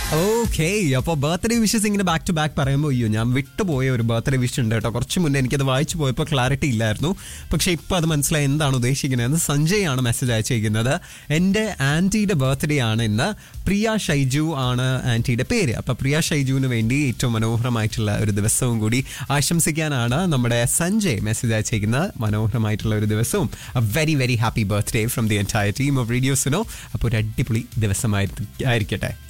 Okay, അപ്പോൾ birthday wishes ഇങ്ങനെ back to back പറയുമ്പോൾ അയ്യോ ഞാൻ വിട്ടുപോയ ഒരു ബർത്ത്ഡേ വിഷ് ഉണ്ട് കേട്ടോ. കുറച്ച് മുന്നേ എനിക്കത് വായിച്ചു പോയപ്പോൾ ക്ലാരിറ്റി ഇല്ലായിരുന്നു, പക്ഷേ ഇപ്പോൾ അത് മനസ്സിലായി എന്താണ് ഉദ്ദേശിക്കുന്നത്. സഞ്ജയ് ആണ് മെസ്സേജ് അയച്ചിരിക്കുന്നത്. എൻ്റെ ആൻറ്റിയുടെ ബർത്ത്ഡേ ആണ് ഇന്ന്. പ്രിയ ഷൈജു ആണ് ആൻറ്റിയുടെ പേര്. അപ്പോൾ പ്രിയ ഷൈജുവിന് വേണ്ടി ഏറ്റവും മനോഹരമായിട്ടുള്ള ഒരു ദിവസവും കൂടി ആശംസിക്കാനാണ് നമ്മുടെ സഞ്ജയ് മെസ്സേജ് അയച്ചിരിക്കുന്നത്. മനോഹരമായിട്ടുള്ള ഒരു ദിവസവും very very happy birthday from the entire team of radio Suno. അപ്പോൾ ഒരു അടിപൊളി ദിവസമായിരിക്കട്ടെ.